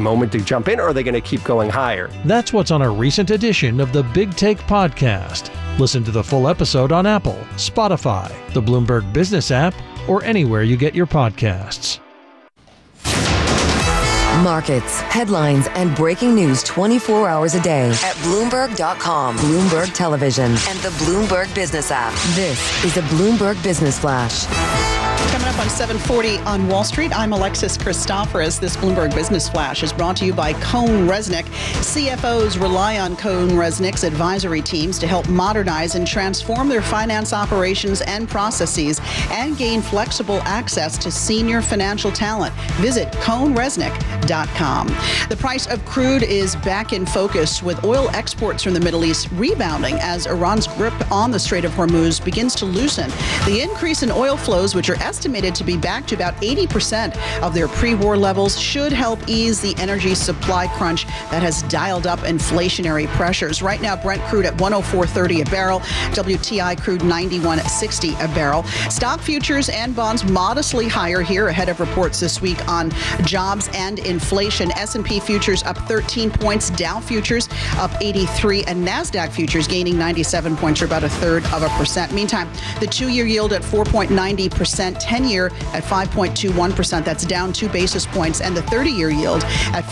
moment to jump in, or are they going to keep going higher? That's what's on a recent edition of the Big Take podcast. Listen to the full episode on Apple, Spotify, the Bloomberg Business app, or anywhere you get your podcasts. Markets, headlines, and breaking news 24 hours a day at Bloomberg.com, Bloomberg Television, and the Bloomberg Business app. This is the Bloomberg Business Flash. Coming up on 740 on Wall Street, I'm Alexis Christoforous. This Bloomberg Business Flash is brought to you by CohnReznick. CFOs rely on CohnReznick's advisory teams to help modernize and transform their finance operations and processes and gain flexible access to senior financial talent. Visit CohnReznick.com. The price of crude is back in focus, with oil exports from the Middle East rebounding as Iran's grip on the Strait of Hormuz begins to loosen. The increase in oil flows, which are estimated to be back to about 80% of their pre-war levels, should help ease the energy supply crunch that has dialed up inflationary pressures. Right now, Brent crude at $104.30 a barrel, WTI crude $91.60 a barrel. Stock futures and bonds modestly higher here ahead of reports this week on jobs and inflation. S&P futures up 13 points, Dow futures up 83, and NASDAQ futures gaining 97 points, or about 0.33%. Meantime, the 2-year yield at 4.90%, 10-year at 5.21%. That's down 2 basis points, and the 30-year yield at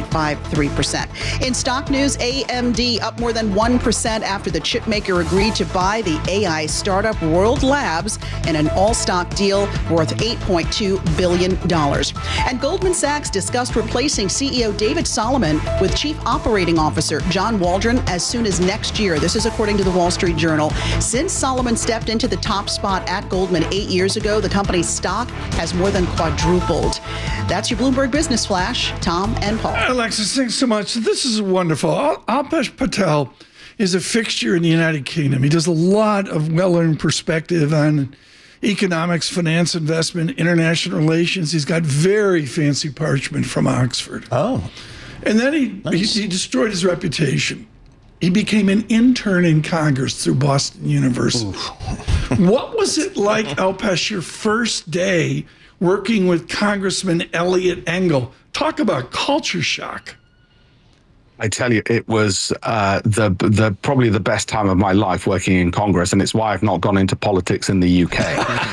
5.53%. In stock news, AMD up more than 1% after the chip maker agreed to buy the AI startup World Labs in an all-stock deal worth $8.2 billion. And Goldman Sachs discussed replacing CEO David Solomon with Chief Operating Officer John Waldron as soon as next year. This is according to the Wall Street Journal. Since Solomon stepped into the top spot at Goldman 8 years ago, the company's stock has more than quadrupled. That's your Bloomberg Business Flash. Tom and Paul. Alexis, thanks so much. This is wonderful. Alpesh Patel is a fixture in the United Kingdom. He does a lot of well-earned perspective on economics, finance, investment, international relations. He's got very fancy parchment from Oxford. Oh. And then he destroyed his reputation. He became an intern in Congress through Boston University. What was it like, Alpesh, your first day working with Congressman Eliot Engel? Talk about culture shock. I tell you, it was the probably the best time of my life working in Congress, and it's why I've not gone into politics in the UK.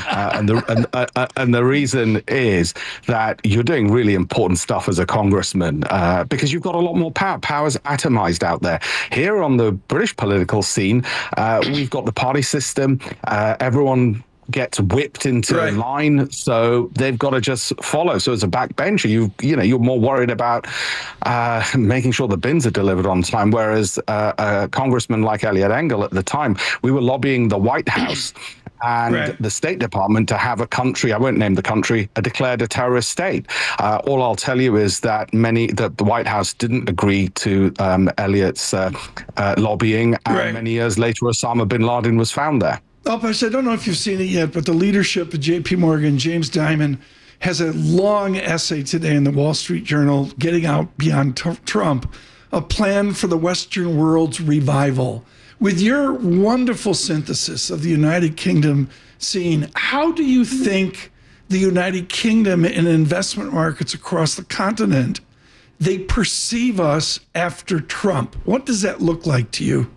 And the reason is that you're doing really important stuff as a congressman because you've got a lot more power. Power's atomized out there. Here on the British political scene, we've got the party system. Everyone gets whipped into a line, so they've got to just follow. So as a backbencher, you're more worried about making sure the bins are delivered on time. Whereas a congressman like Eliot Engel at the time, we were lobbying the White House and the State Department to have a country, I won't name the country, declared a terrorist state. All I'll tell you is that the White House didn't agree to Eliot's lobbying, and many years later, Osama bin Laden was found there. Alpesh, I don't know if you've seen it yet, but the leadership of J.P. Morgan, James Dimon, has a long essay today in the Wall Street Journal, Getting Out Beyond Trump, a plan for the Western world's revival. With your wonderful synthesis of the United Kingdom scene, how do you think the United Kingdom and investment markets across the continent, they perceive us after Trump? What does that look like to you?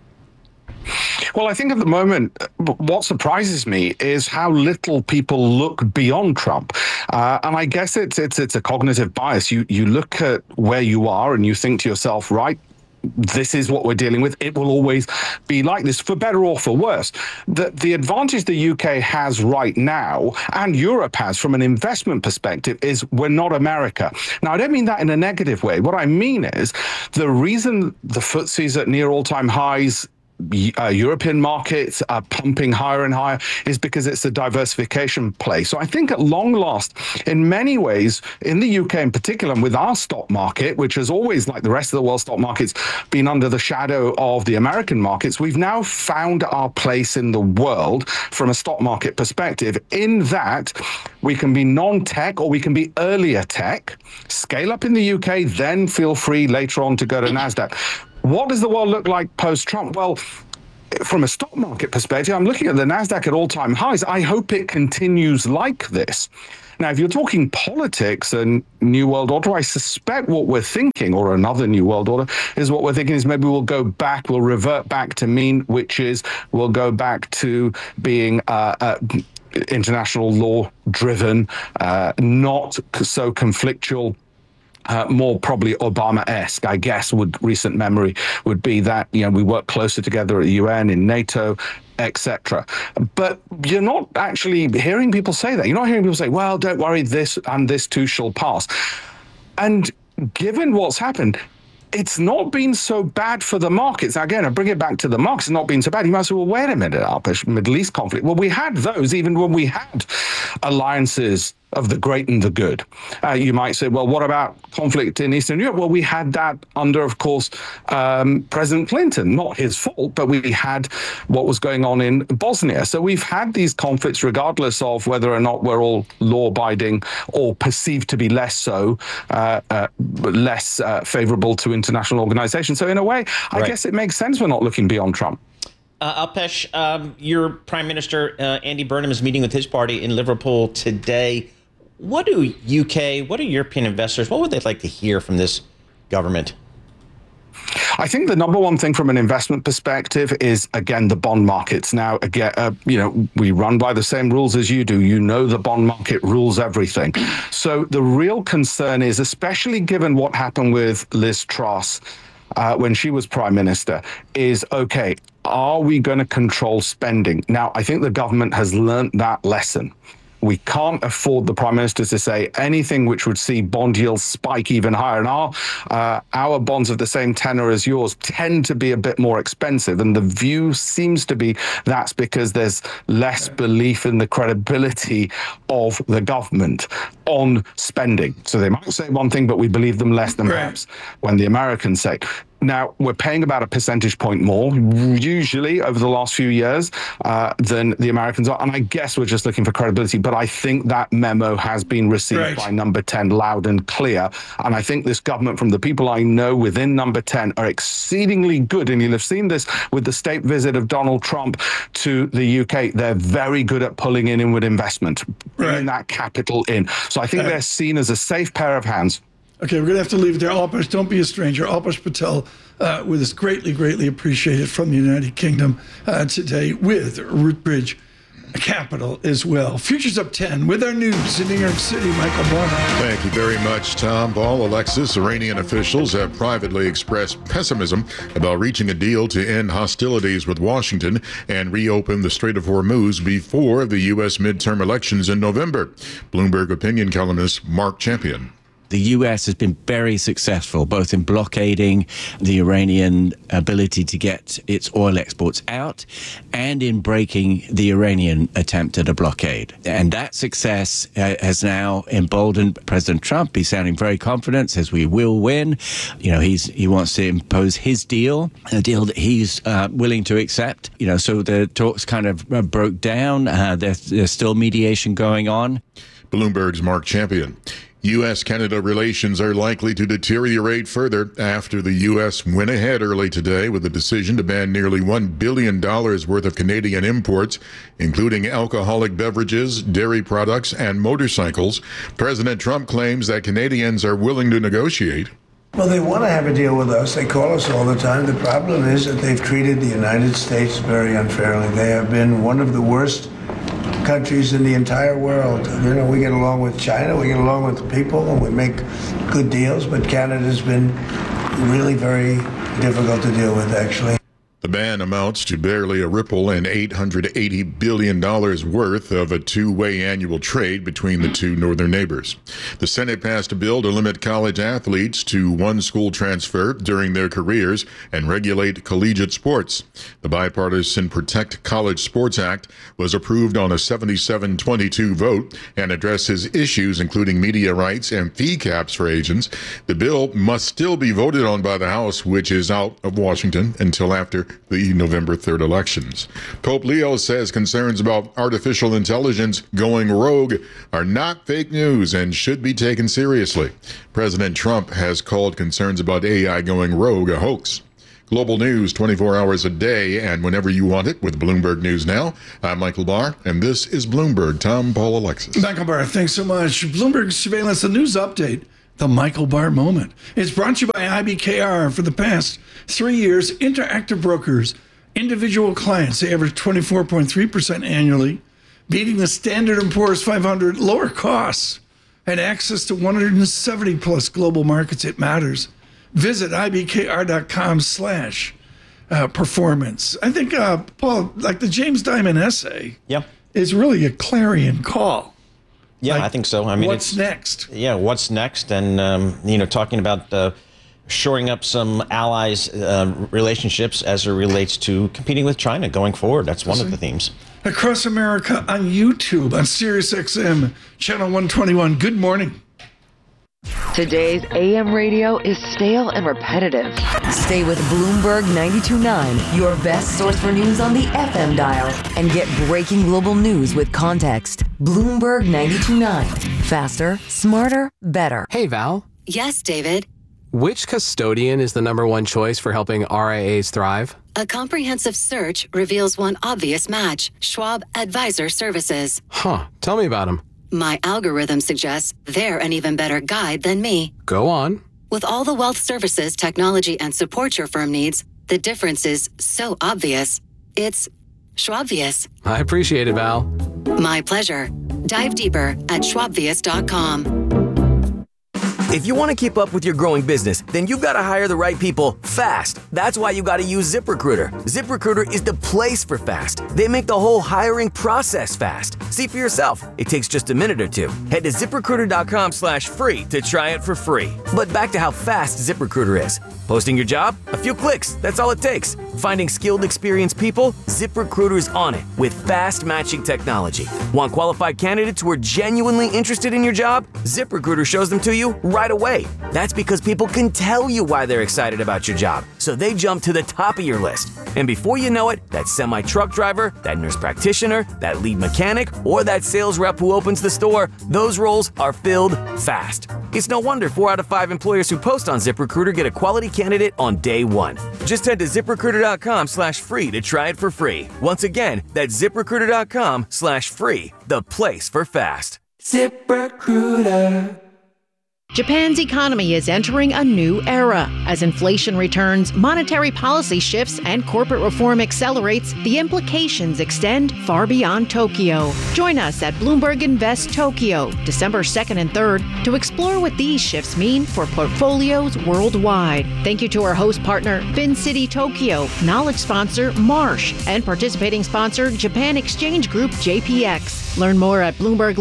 Well, I think at the moment, what surprises me is how little people look beyond Trump. And I guess it's a cognitive bias. You look at where you are and you think to yourself, right, this is what we're dealing with. It will always be like this, for better or for worse. The advantage the UK has right now, and Europe has from an investment perspective, is we're not America. Now, I don't mean that in a negative way. What I mean is the reason the FTSE's at near all-time highs, European markets are pumping higher and higher, is because it's a diversification play. So I think at long last, in many ways, in the UK in particular, and with our stock market, which has always, like the rest of the world stock markets, been under the shadow of the American markets, we've now found our place in the world from a stock market perspective, in that we can be non-tech or we can be earlier tech, scale up in the UK, then feel free later on to go to NASDAQ. What does the world look like post-Trump? Well, from a stock market perspective, I'm looking at the NASDAQ at all-time highs. I hope it continues like this. Now, if you're talking politics and New World Order, I suspect what we're thinking, or another New World Order, is what we're thinking is maybe we'll revert back to mean, which is we'll go back to being international law driven, not so conflictual. More probably Obama-esque, I guess, recent memory would be that, we work closer together at the UN, in NATO, etc. But you're not actually hearing people say that. You're not hearing people say, well, don't worry, this and this too shall pass. And given what's happened, it's not been so bad for the markets. Now, again, I bring it back to the markets. It's not been so bad. You might say, well, wait a minute, Alpesh, Middle East conflict. Well, we had those even when we had alliances of the great and the good. You might say, well, what about conflict in Eastern Europe? Well, we had that under, of course, President Clinton. Not his fault, but we had what was going on in Bosnia. So we've had these conflicts regardless of whether or not we're all law-abiding or perceived to be less so, less favorable to international organizations. So in a way, I guess it makes sense we're not looking beyond Trump. Alpesh, your Prime Minister, Andy Burnham, is meeting with his party in Liverpool today. What do European investors, what would they like to hear from this government? I think the number one thing from an investment perspective is, again, the bond markets. Now, again, we run by the same rules as you do. The bond market rules everything. So the real concern is, especially given what happened with Liz Truss when she was Prime Minister, is, okay, are we going to control spending? Now, I think the government has learned that lesson. We can't afford the Prime Minister to say anything which would see bond yields spike even higher. And our bonds of the same tenor as yours tend to be a bit more expensive. And the view seems to be that's because there's less belief in the credibility of the government on spending. So they might say one thing, but we believe them less than perhaps when the Americans say. Now, we're paying about a percentage point more, usually over the last few years, than the Americans are. And I guess we're just looking for credibility. But I think that memo has been received by Number 10 loud and clear. And I think this government, from the people I know within Number 10, are exceedingly good. And you'll have seen this with the state visit of Donald Trump to the UK. They're very good at pulling in inward investment, bringing that capital in. So I think they're seen as a safe pair of hands. Okay, we're going to have to leave it there. Alpesh, don't be a stranger. Alpesh Patel with us, greatly appreciated, from the United Kingdom today with Rootbridge Capital as well. Futures up 10 with our news in New York City. Michael Barner. Thank you very much, Tom. Paul, Alexis, Iranian officials have privately expressed pessimism about reaching a deal to end hostilities with Washington and reopen the Strait of Hormuz before the U.S. midterm elections in November. Bloomberg opinion columnist Mark Champion. The U.S. has been very successful, both in blockading the Iranian ability to get its oil exports out and in breaking the Iranian attempt at a blockade. And that success has now emboldened President Trump. He's sounding very confident, says we will win. He wants to impose his deal, a deal that he's willing to accept. So the talks kind of broke down. There's still mediation going on. Bloomberg's Mark Champion. U.S.-Canada relations are likely to deteriorate further after the U.S. went ahead early today with a decision to ban nearly $1 billion worth of Canadian imports, including alcoholic beverages, dairy products, and motorcycles. President Trump claims that Canadians are willing to negotiate. Well, they want to have a deal with us. They call us all the time. The problem is that they've treated the United States very unfairly. They have been one of the worst countries in the entire world. We get along with China, we get along with the people, and we make good deals, but Canada's been really very difficult to deal with, actually. The ban amounts to barely a ripple in $880 billion worth of a two-way annual trade between the two northern neighbors. The Senate passed a bill to limit college athletes to one school transfer during their careers and regulate collegiate sports. The bipartisan Protect College Sports Act was approved on a 77-22 vote and addresses issues including media rights and fee caps for agents. The bill must still be voted on by the House, which is out of Washington until after the November 3rd elections. Pope Leo says concerns about artificial intelligence going rogue are not fake news and should be taken seriously. President Trump has called concerns about AI going rogue a hoax. Global news 24 hours a day and whenever you want it with Bloomberg News Now. I'm Michael Barr, and this is Bloomberg. Tom, Paul, Alexis. Michael Barr, thanks so much. Bloomberg Surveillance, the news update, the Michael Barr moment. It's brought to you by IBKR. For the past 3 years, Interactive Brokers, individual clients, they average 24.3% annually, beating the Standard & Poor's 500, lower costs, and access to 170 plus global markets. It matters. Visit ibkr.com/performance. I think, Paul, like the James Dimon essay is really a clarion call. Yeah, Like, I think so. I mean, what's next? Yeah, what's next? And, talking about shoring up some allies' relationships as it relates to competing with China going forward. That's one of the themes. Across America on YouTube, on SiriusXM, channel 121. Good morning. Today's AM radio is stale and repetitive. Stay with Bloomberg 92.9, your best source for news on the FM dial, and get breaking global news with context. Bloomberg 92.9. Faster, smarter, better. Hey, Val. Yes, David. Which custodian is the #1 choice for helping RIAs thrive? A comprehensive search reveals one obvious match: Schwab Advisor Services. Huh. Tell me about them. My algorithm suggests they're an even better guide than me. Go on. With all the wealth services, technology, and support your firm needs, the difference is so obvious. It's Schwabvious. I appreciate it, Val. My pleasure. Dive deeper at schwabvious.com. If you want to keep up with your growing business, then you've got to hire the right people fast. That's why you got to use ZipRecruiter. ZipRecruiter is the place for fast. They make the whole hiring process fast. See for yourself. It takes just a minute or two. Head to ZipRecruiter.com/free to try it for free. But back to how fast ZipRecruiter is. Posting your job? A few clicks. That's all it takes. Finding skilled, experienced people? ZipRecruiter's on it with fast matching technology. Want qualified candidates who are genuinely interested in your job? ZipRecruiter shows them to you right away. That's because people can tell you why they're excited about your job, so they jump to the top of your list. And before you know it, that semi-truck driver, that nurse practitioner, that lead mechanic, or that sales rep who opens the store, those roles are filled fast. It's no wonder 4 out of 5 employers who post on ZipRecruiter get a quality candidate on day one. Just head to ZipRecruiter.com/free to try it for free. Once again, that's ZipRecruiter.com/free, the place for fast. ZipRecruiter. Japan's economy is entering a new era. As inflation returns, monetary policy shifts, and corporate reform accelerates, the implications extend far beyond Tokyo. Join us at Bloomberg Invest Tokyo, December 2nd and 3rd, to explore what these shifts mean for portfolios worldwide. Thank you to our host partner, FinCity Tokyo, knowledge sponsor, Marsh, and participating sponsor, Japan Exchange Group, JPX. Learn more at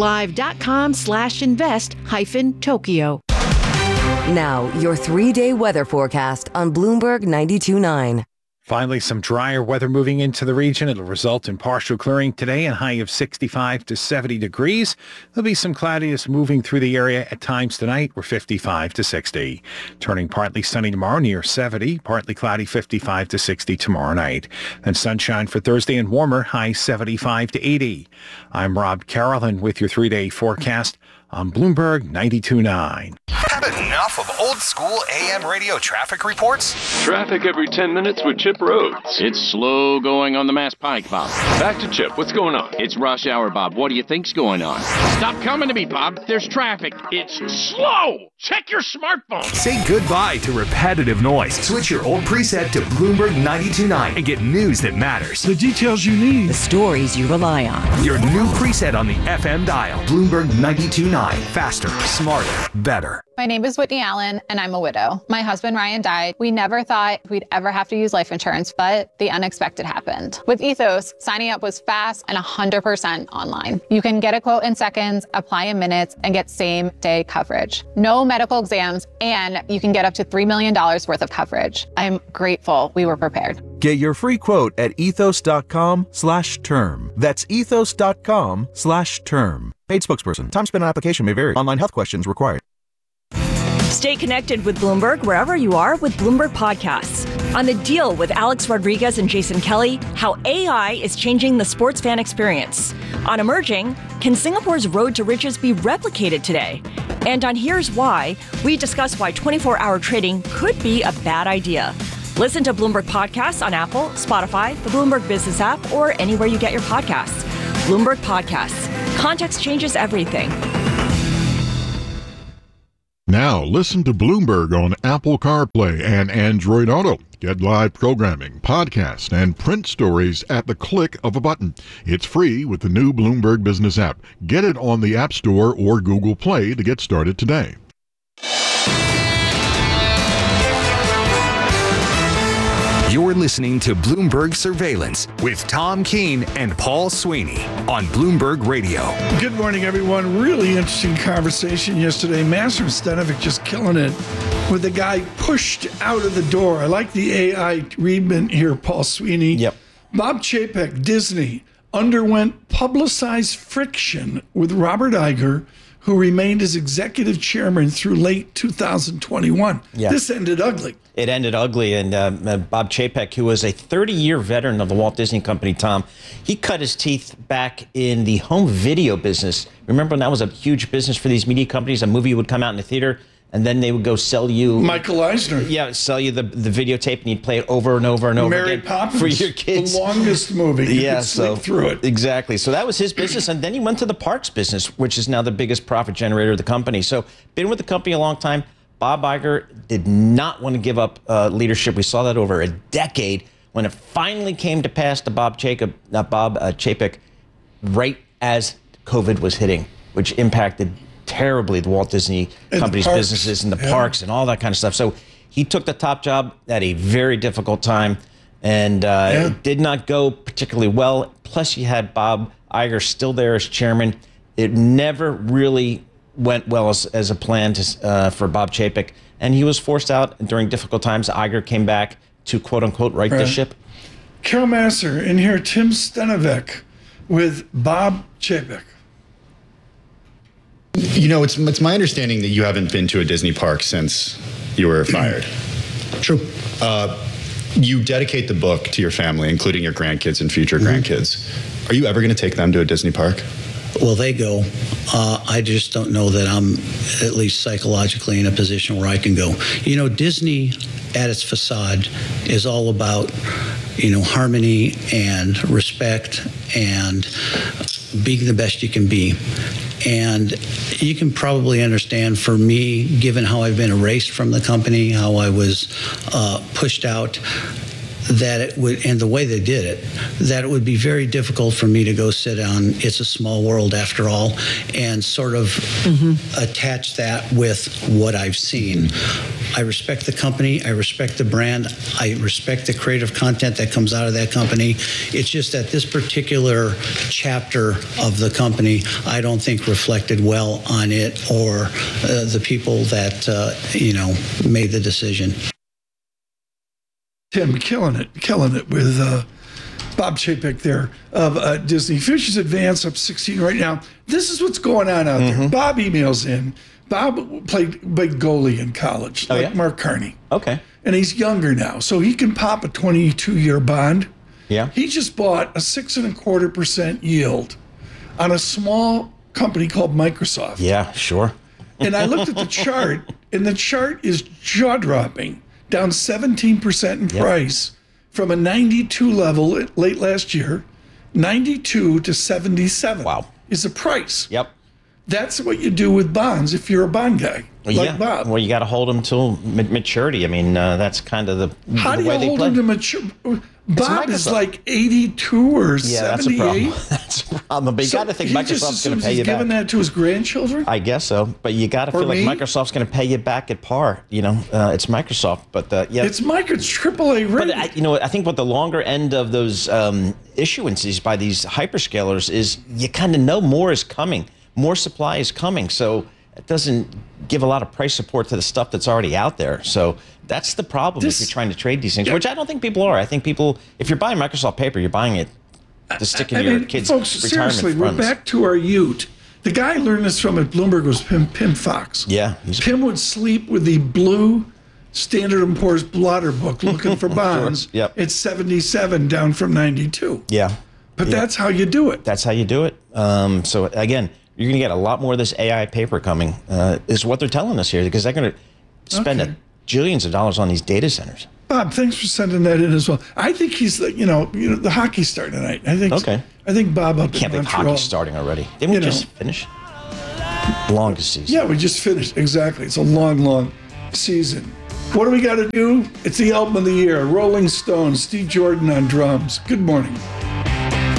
BloombergLive.com/invest-Tokyo. Now, your 3-day weather forecast on Bloomberg 92.9. Finally, some drier weather moving into the region. It'll result in partial clearing today, a high of 65 to 70 degrees. There'll be some cloudiness moving through the area at times tonight. We're 55 to 60. Turning partly sunny tomorrow, near 70. Partly cloudy, 55 to 60 tomorrow night. Then sunshine for Thursday and warmer, high 75 to 80. I'm Rob Carroll with your 3-day forecast on Bloomberg 92.9. Had enough of old school AM radio traffic reports? Traffic every 10 minutes with Chip Rhodes. It's slow going on the Mass Pike, Bob. Back to Chip. What's going on? It's rush hour, Bob. What do you think's going on? Stop coming to me, Bob. There's traffic. It's slow. Check your smartphone. Say goodbye to repetitive noise. Switch your old preset to Bloomberg 92.9 and get news that matters. The details you need. The stories you rely on. Your new preset on the FM dial. Bloomberg 92.9. Faster, smarter, better. My name is Whitney Allen, and I'm a widow. My husband, Ryan, died. We never thought we'd ever have to use life insurance, but the unexpected happened. With Ethos, signing up was fast and 100% online. You can get a quote in seconds, apply in minutes, and get same-day coverage. No medical exams, and you can get up to $3 million worth of coverage. I'm grateful we were prepared. Get your free quote at ethos.com/term. That's ethos.com/term. Paid spokesperson. Time spent on application may vary. Online health questions required. Stay connected with Bloomberg wherever you are with Bloomberg Podcasts. On The Deal with Alex Rodriguez and Jason Kelly, how AI is changing the sports fan experience. On Emerging, can Singapore's road to riches be replicated today? And on Here's Why, we discuss why 24-hour trading could be a bad idea. Listen to Bloomberg Podcasts on Apple, Spotify, the Bloomberg Business app, or anywhere you get your podcasts. Bloomberg Podcasts. Context changes everything. Now listen to Bloomberg on Apple CarPlay and Android Auto. Get live programming, podcasts, and print stories at the click of a button. It's free with the new Bloomberg Business app. Get it on the App Store or Google Play to get started today. You're listening to Bloomberg Surveillance with Tom Keene and Paul Sweeney on Bloomberg Radio. Good morning, everyone. Really interesting conversation yesterday. Master Stenovic just killing it with the guy pushed out of the door. I like the AI treatment here, Paul Sweeney. Yep. Bob Chapek, Disney, underwent publicized friction with Robert Iger, who remained as executive chairman through late 2021. Yeah. This ended ugly. It ended ugly, and Bob Chapek, who was a 30-year veteran of the Walt Disney Company, Tom, he cut his teeth back in the home video business. Remember when that was a huge business for these media companies? A movie would come out in the theater, and then they would go sell you... Michael Eisner. Yeah, sell you the videotape, and you'd play it over and over and over Mary again Poppins, for your kids. The longest movie. You could sleep through it. Exactly. So that was his business, and then he went to the parks business, which is now the biggest profit generator of the company. So been with the company a long time. Bob Iger did not want to give up leadership. We saw that over a decade. When it finally came to pass to Bob Chapek, right as COVID was hitting, which impacted terribly the Walt Disney Company's businesses and the parks and all that kind of stuff. So he took the top job at a very difficult time, and it did not go particularly well. Plus, you had Bob Iger still there as chairman. It never really went well as a plan for Bob Chapek, and he was forced out during difficult times. Iger came back to quote unquote right the ship. Carol Massar, and here Tim Stenovic with Bob Chapek. You know, it's my understanding that you haven't been to a Disney park since you were fired. True. You dedicate the book to your family, including your grandkids and future grandkids. Are you ever going to take them to a Disney park? Well, they go. I just don't know that I'm at least psychologically in a position where I can go. You know, Disney at its facade is all about, harmony and respect and being the best you can be. And you can probably understand, for me, given how I've been erased from the company, how I was pushed out, that it would, and the way they did it, that it would be very difficult for me to go sit on It's a Small World After All and sort of attach that with what I've seen. I respect the company. I respect the brand. I respect the creative content that comes out of that company. It's just that this particular chapter of the company, I don't think reflected well on it or the people that, made the decision. Tim, killing it with Bob Chapek there of Disney. Futures Advance up 16 right now. This is what's going on out there. Bob emails in. Bob played big goalie in college, Mark Carney. Okay. And he's younger now, so he can pop a 22-year bond. Yeah. He just bought a 6.25% yield on a small company called Microsoft. Yeah, sure. And I looked at the chart, and the chart is jaw-dropping. Down 17% in price from a 92 level late last year, 92 to 77. Wow. Is the price. Yep. That's what you do with bonds if you're a bond guy, like Bob. Well, you got to hold them till maturity. I mean, that's kind of the way they play. How do you hold him to mature? Bob is like 82 or 78. That's a problem. That's a problem. But you got to think Microsoft's going to pay you back. He's giving that to his grandchildren? I guess so. But you got to feel like Microsoft's going to pay you back at par. It's Microsoft. But yeah. It's AAA rated. But I think what the longer end of those issuances by these hyperscalers is you kind of know more is coming. More supply is coming. So it doesn't give a lot of price support to the stuff that's already out there. So that's the problem if you're trying to trade these things, which I don't think people are. I think people, if you're buying Microsoft paper, you're buying it to stick in your kids' folks, retirement seriously, funds. We're back to our Ute. The guy I learned this from at Bloomberg was Pim Fox. Yeah. Pim would sleep with the blue Standard & Poor's blotter book looking for bonds. Sure. Yep. It's 77 down from 92. Yeah. But that's how you do it. That's how you do it. So again, you're going to get a lot more of this AI paper coming, is what they're telling us here, because they're going to spend jillions of dollars on these data centers. Bob, thanks for sending that in as well. I think he's the hockey's starting tonight. I think Bob up Can't in believe Montreal. hockey's starting already. Didn't we just finish? Longest season. Yeah, we just finished. Exactly. It's a long season. What do we got to do? It's the album of the year. Rolling Stones, Steve Jordan on drums. Good morning.